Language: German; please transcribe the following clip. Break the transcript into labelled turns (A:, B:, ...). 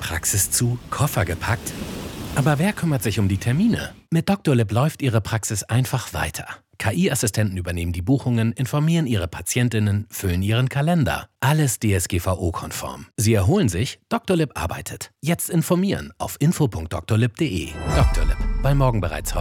A: Praxis zu, Koffer gepackt? Aber wer kümmert sich um die Termine? Mit Dr. Lipp läuft Ihre Praxis einfach weiter. KI-Assistenten übernehmen die Buchungen, informieren Ihre Patientinnen, füllen Ihren Kalender. Alles DSGVO-konform. Sie erholen sich, Dr. Lipp arbeitet. Jetzt informieren auf info.drlipp.de. Dr. Lipp, weil morgen bereits